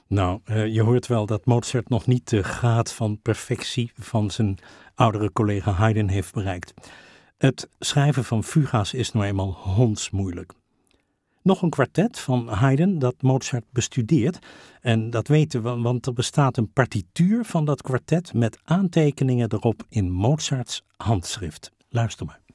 Nou, je hoort wel dat Mozart nog niet de graad van perfectie van zijn oudere collega Haydn heeft bereikt. Het schrijven van fuga's is nou eenmaal hondsmoeilijk. Nog een kwartet van Haydn dat Mozart bestudeert. En dat weten we, want er bestaat een partituur van dat kwartet met aantekeningen erop in Mozarts handschrift. Luister maar.